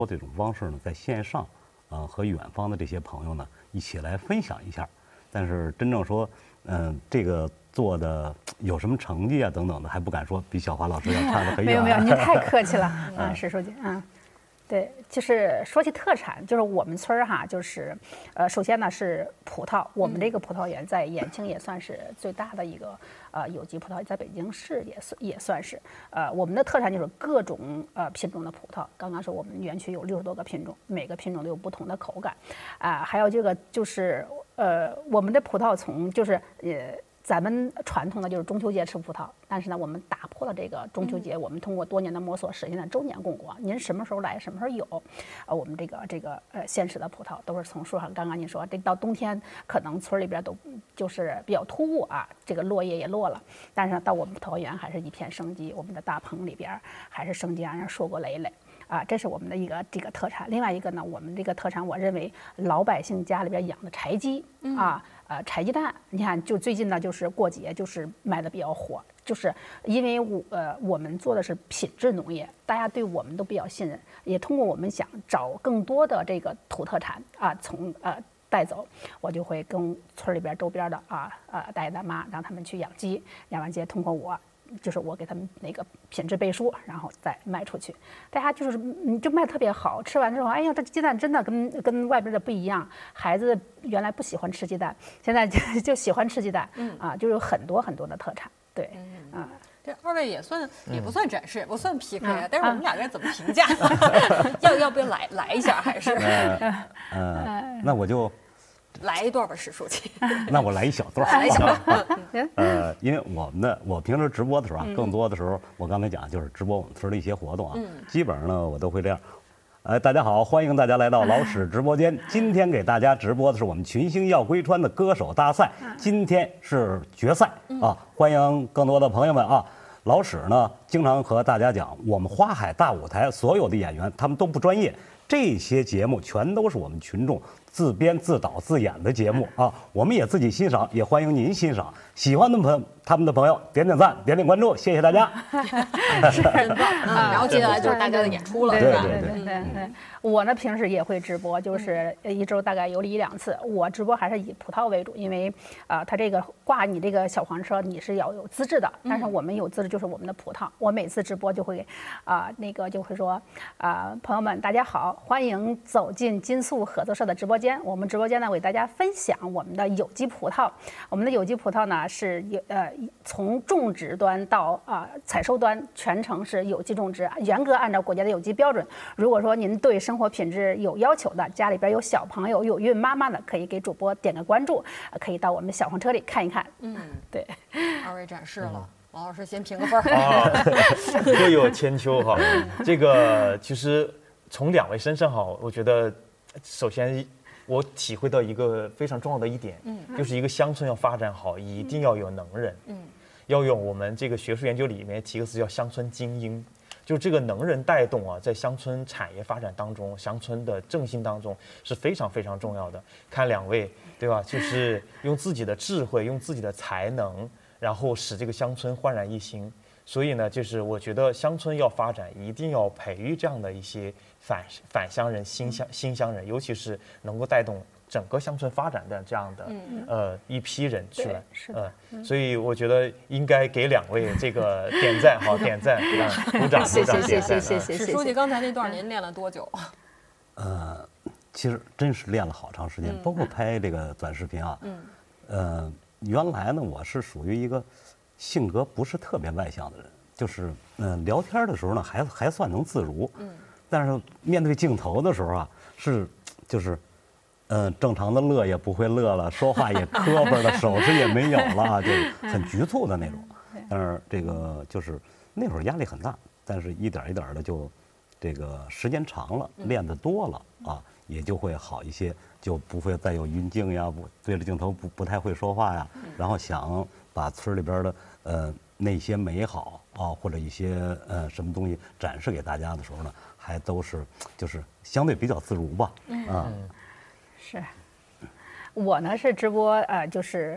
这种方式呢，在线上，和远方的这些朋友呢一起来分享一下。但是真正说，这个做的有什么成绩啊等等的，还不敢说，比小华老师要差得很远。 没有，您太客气了啊，史书记啊。对，就是说起特产，就是我们村儿哈，就是首先呢是葡萄，我们这个葡萄园在延庆也算是最大的一个有机葡萄，在北京市也算是我们的特产就是各种品种的葡萄。刚刚说我们园区有60多个品种，每个品种都有不同的口感还有这个就是我们的葡萄从就是咱们传统的就是中秋节吃葡萄，但是呢，我们打破了这个中秋节，我们通过多年的摸索实现了周年供果。您什么时候来，什么时候有，我们这个现实的葡萄都是从树上。刚刚您说，这到冬天可能村里边都就是比较突兀啊，这个落叶也落了，但是呢，到我们葡萄园还是一片生机，我们的大棚里边还是生机盎然，硕果累累。这是我们的这个特产。另外一个呢，我们这个特产，我认为老百姓家里边养的柴鸡柴鸡蛋，你看，就最近呢，就是过节，就是卖的比较火，就是因为我们做的是品质农业，大家对我们都比较信任，也通过我们想找更多的这个土特产从带走，我就会跟村里边周边的大爷大妈让他们去养鸡，养完鸡通过我。就是我给他们那个品质背书，然后再卖出去，大家就是就卖特别好。吃完之后，哎呀，这鸡蛋真的跟外边的不一样。孩子原来不喜欢吃鸡蛋，现在就喜欢吃鸡蛋，就有很多的特产。对， 这二位也不算展示，不算 PK，但是我们俩该怎么评价？要不要来一下？还是那我就。 来一段吧，史书记。 那我来一小段。 来一小段。 因为我平时直播的时候更多的时候，我刚才讲就是直播我们村的一些活动基本上呢我都会这样。大家好，欢迎大家来到老史直播间。今天给大家直播的是我们群星耀归川的歌手大赛，今天是决赛欢迎更多的朋友们老史呢经常和大家讲，我们花海大舞台所有的演员他们都不专业，这些节目全都是我们群众自编自导自演的节目我们也自己欣赏，也欢迎您欣赏。喜欢他们的朋友点赞，点关注，谢谢大家。 是真棒然后接下来就是大家的演出了，是吧？ 对。我呢平时也会直播，就是1周大概有1、2次。我直播还是以葡萄为主，因为它这个挂你这个小黄车你是要有资质的，但是我们有资质就是我们的葡萄。我每次直播就会就会说朋友们大家好，欢迎走进金粟合作社的直播间。我们直播间呢为大家分享我们的有机葡萄。我们的有机葡萄呢是从种植端到采收端全程是有机种植，严格按照国家的有机标准。如果说您对生活品质有要求的，家里边有小朋友有孕妈妈的，可以给主播点个关注，可以到我们小黄车里看一看。对， 二位展示了。王老师先评个分各有千秋哈。这个其实从2位身上我觉得首先我体会到一个非常重要的一点，就是一个乡村要发展好，一定要有能人，要用我们这个学术研究里面提个词叫乡村精英，就这个能人带动在乡村产业发展当中，乡村的振兴当中是非常非常重要的。看2位对吧，就是用自己的智慧，用自己的才能，然后使这个乡村焕然一新。所以呢，就是我觉得乡村要发展，一定要培育这样的一些返乡人、新乡人，尤其是能够带动整个乡村发展的这样的一批人去了。所以我觉得应该给2位这个点赞，点赞，鼓掌， 谢谢。 史书记，刚才那段您练了多久？ 其实真是练了好长时间，包括拍这个短视频原来呢我是属于一个性格不是特别外向的人，就是聊天的时候呢还算能自如，但是面对镜头的时候就是正常的乐也不会乐了，说话也磕巴了，手势也没有了，就很局促的那种。但是这个就是那会儿压力很大，但是一点一点的就这个时间长了，练得多了也就会好一些，就不会再有晕镜呀，对着镜头不太会说话呀，然后想把村里边的那些美好或者一些什么东西展示给大家的时候呢，还都是就是相对比较自如吧。 是，我呢是直播就是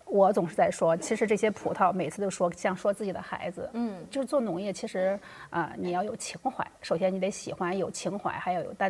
我总是在说，其实这些葡萄每次都说像说自己的孩子，就是做农业，其实你要有情怀，首先你得喜欢，有情怀，还要有担